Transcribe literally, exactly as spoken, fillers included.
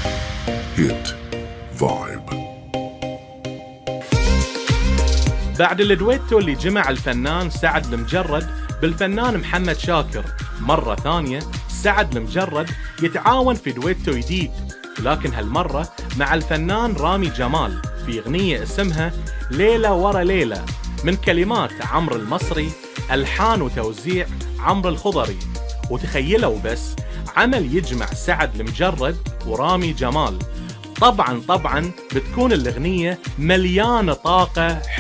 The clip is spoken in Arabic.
هيت فايب. بعد الدويتو اللي جمع الفنان سعد المجرد بالفنان محمد شاكر، مرة ثانية سعد المجرد يتعاون في دويتو جديد، لكن هالمرة مع الفنان رامي جمال في أغنية اسمها ليلة ورا ليلة، من كلمات عمرو المصري، ألحان وتوزيع عمرو الخضري. وتخيلوا بس عمل يجمع سعد المجرد ورامي جمال، طبعا طبعا بتكون الأغنية مليانة طاقة